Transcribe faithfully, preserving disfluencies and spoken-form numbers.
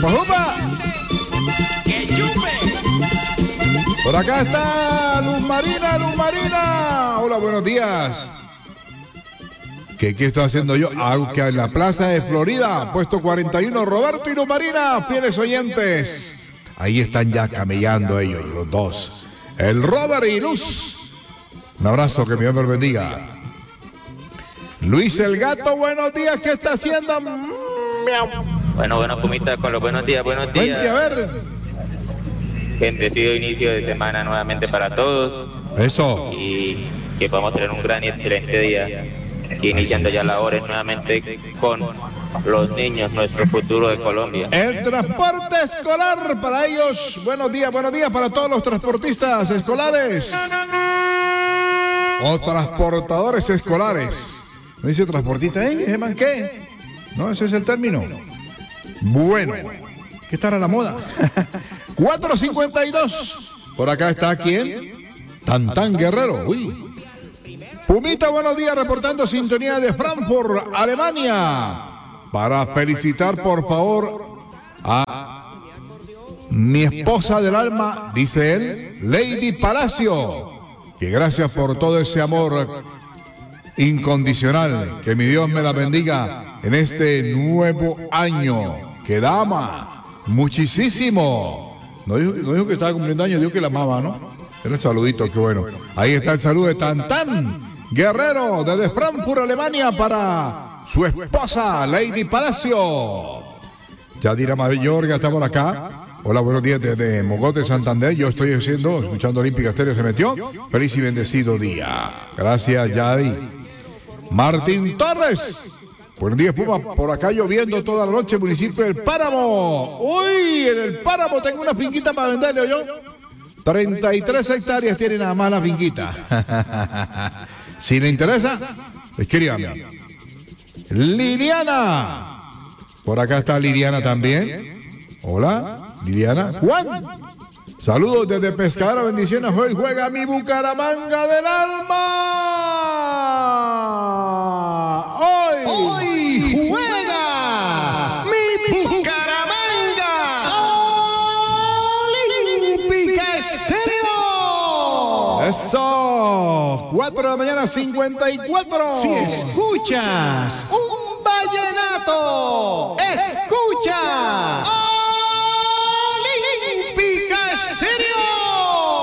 ¡Jupa, jupa! ¡Que chupe! Por acá está Luz Marina, Luz Marina. Hola, buenos días. ¿Qué, qué estoy haciendo yo? Aunque en la plaza de Florida, puesto cuarenta y uno, Roberto y Luz Marina, fieles oyentes. Ahí están ya camellando ellos, los dos. El Robert y Luz. Un abrazo, que mi Dios los bendiga. Luis el Gato, buenos días, ¿qué está haciendo? Miau. Bueno, bueno, Pumita, con los buenos días, buenos días. Cuente, a ver. Bendecido inicio de semana nuevamente para todos. Eso. Y que podamos tener un gran y excelente día. Y iniciando ya labores nuevamente con los niños, nuestro futuro de Colombia. El transporte escolar para ellos. Buenos días, buenos días para todos los transportistas escolares. O transportadores escolares. ¿No dice transportista? ¿Eh? ¿Ese man qué? No, ese es el término. Bueno, ¿qué tal a la moda? cuatro cincuenta y dos. Por acá está ¿quién? Tantán Guerrero. Uy. Pumita, buenos días, reportando sintonía de Frankfurt, Alemania. Para felicitar, por favor, a mi esposa del alma, dice él, Lady Palacio. Que gracias por todo ese amor incondicional. Que mi Dios me la bendiga en este nuevo año. Que la ama muchísimo. No dijo, no dijo que estaba cumpliendo años, dijo que la amaba, ¿no? Era el saludito, qué bueno. Ahí está el saludo de Tantán Guerrero desde Frankfurt, Alemania, para su esposa, Lady Palacio. Yadira Mayorga está por acá. Hola, buenos días desde Mogote, Santander. Yo estoy haciendo, escuchando Olímpica Estéreo, se metió. Feliz y bendecido día. Gracias, Yadi. Martín Torres. Buenos días, Puma. Por acá lloviendo toda la noche, municipio del Páramo. Uy, en el Páramo tengo una finquita para venderle, yo. treinta y tres hectáreas tiene nada más la finquita. Si le interesa, escríbame. Liliana. Por acá está Liliana también. Hola, Liliana. Juan. Saludos desde Pescadora, bendiciones. Hoy juega mi Bucaramanga del alma. Hoy, Hoy juega mi Bucaramanga Olímpica Estéreo. Eso. cuatro de la mañana, cincuenta y cuatro. Si escuchas un vallenato, escucha